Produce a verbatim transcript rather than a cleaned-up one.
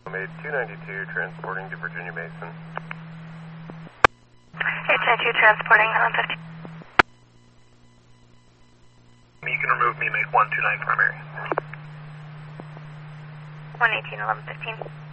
Made two ninety-two, transporting to Virginia Mason. eight ninety-two, transporting one fifteen. You can remove me, make one two nine primary. one eighteen, eleven fifteen.